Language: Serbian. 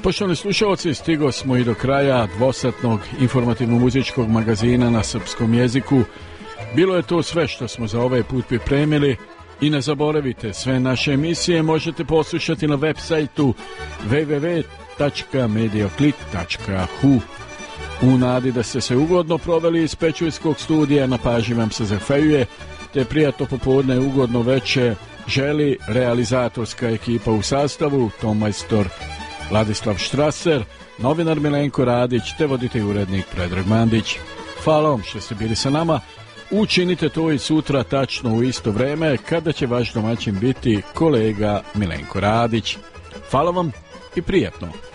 Poštovani slušalci, stigo smo i do kraja dvosatnog informativno-muzičkog magazina na srpskom jeziku. Bilo je to sve što smo za ovaj put pripremili i ne zaboravite, sve naše emisije možete poslušati na web sajtu www.medioclick.hu. U nadi da ste se ugodno proveli iz Pečujskog studija, na pažnji vam se zahvaljuje, te prijatno popodne, ugodno veče želi realizatorska ekipa u sastavu, tonmajstor Vladislav Štraser, novinar Milenko Radić te voditelj urednik Predrag Mandić. Hvala vam što ste bili sa nama. Učinite to i sutra tačno u isto vreme kada će vaš domaćin biti kolega Milenko Radić. Hvala vam i prijatno.